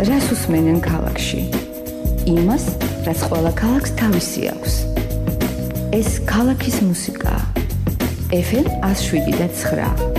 რას უსმენენ ქალაქში? იმას, რაც ყველა ქალაქს თავისი აქვს. ეს ქალაქის მუსიკაა. FM 107.9